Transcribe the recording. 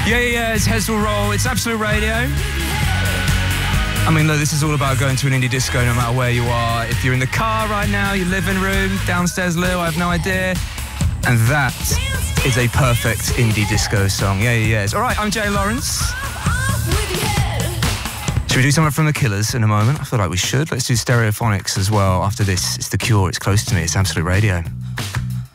Yeah, it's Heads Will Roll. It's Absolute Radio. I mean, look, this is all about going to an indie disco no matter where you are. If you're in the car right now, your living room, downstairs Lil, I have no idea. And that is a perfect indie disco song. Yeah. All right, I'm Jay Lawrence. Should we do something from The Killers in a moment? I feel like we should. Let's do Stereophonics as well after this. It's The Cure. It's close to me. It's Absolute Radio.